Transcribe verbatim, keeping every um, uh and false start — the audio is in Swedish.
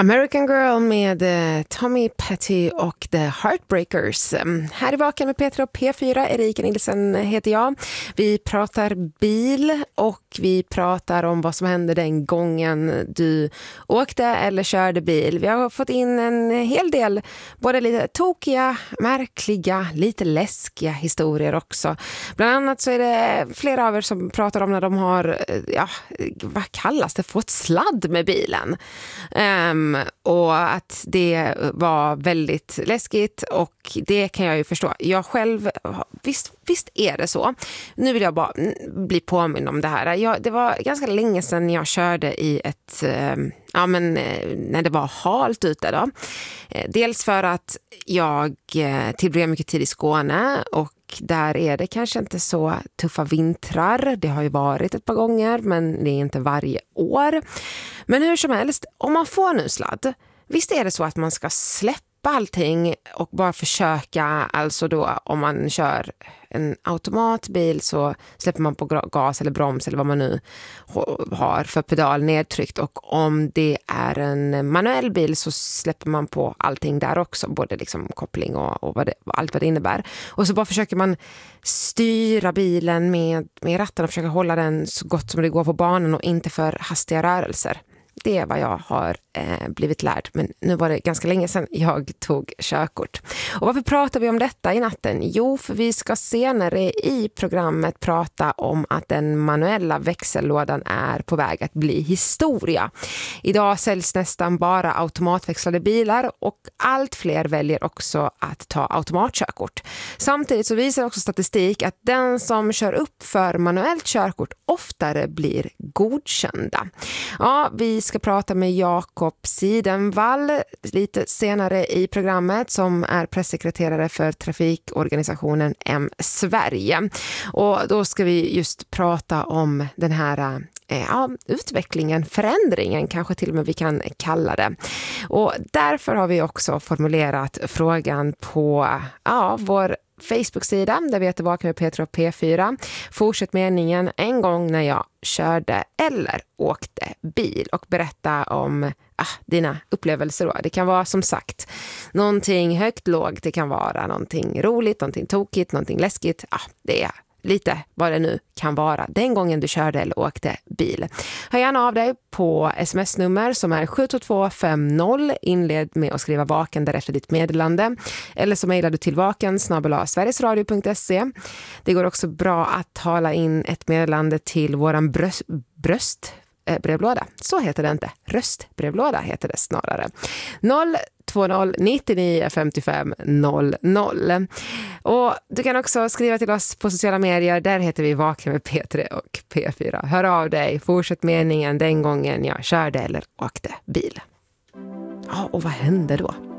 American Girl med eh, Tommy Petty och The Heartbreakers. Mm, här är Vaken med Petra och P fyra. Erika Nilsson heter jag. Vi pratar bil och vi pratar om vad som hände den gången du åkte eller körde bil. Vi har fått in en hel del både lite tokiga, märkliga, lite läskiga historier också. Bland annat så är det flera av er som pratar om när de har, ja, vad kallas det, fått sladd med bilen. Um, och att det var väldigt läskigt, och det kan jag ju förstå. Jag själv, visst, visst är det så. Nu vill jag bara bli påminn om det här. Jag, det var ganska länge sedan jag körde i ett, ja men när det var halt ute då. Dels för att jag tillbringade mycket tid i Skåne, och där är det kanske inte så tuffa vintrar. Det har ju varit ett par gånger, men det är inte varje år. Men hur som helst, om man får nu sladd, visst är det så att man ska släppa allting och bara försöka, alltså då om man kör en automatbil så släpper man på gas eller broms eller vad man nu har för pedal nedtryckt, och om det är en manuell bil så släpper man på allting där också, både liksom koppling och, och vad det, allt vad det innebär, och så bara försöker man styra bilen med, med ratten och försöka hålla den så gott som det går på banan och inte för hastiga rörelser. Det är vad jag har eh, blivit lärd. Men nu var det ganska länge sedan jag tog körkort. Och varför pratar vi om detta i natten? Jo, för vi ska senare i programmet prata om att den manuella växellådan är på väg att bli historia. Idag säljs nästan bara automatväxlade bilar, och allt fler väljer också att ta automatkörkort. Samtidigt så visar också statistik att den som kör upp för manuellt körkort oftare blir godkända. Ja, vi ska prata med Jakob Sidenvall lite senare i programmet, som är pressekreterare för trafikorganisationen M Sverige. Och då ska vi just prata om den här eh, ja, utvecklingen, förändringen kanske till och med vi kan kalla det. Och därför har vi också formulerat frågan på ja, vår Facebook-sida där vi heter Vaken med Petra och P fyra. Fortsätt meningen en gång när jag körde eller åkte bil, och berätta om ah, dina upplevelser då. Det kan vara som sagt någonting högt, lågt, det kan vara någonting roligt, någonting tokigt, någonting läskigt. Ah, det är lite vad det nu kan vara den gången du körde eller åkte bil. Hör gärna av dig på sms-nummer som är sju två två fem noll. Inled med att skriva vaken därefter ditt meddelande. Eller så mejlar du till vaken snabel-a sverigesradio punkt se. Det går också bra att tala in ett meddelande till våran bröst, bröst eh, brevlåda. Så heter det inte. Röstbrevlåda heter det snarare. noll två noll nittionio femtiofem noll noll. Och du kan också skriva till oss på sociala medier. Där heter vi Vaken med P tre och P fyra. Hör av dig. Fortsätt meningen den gången jag körde eller åkte bil. Ja, och vad hände då?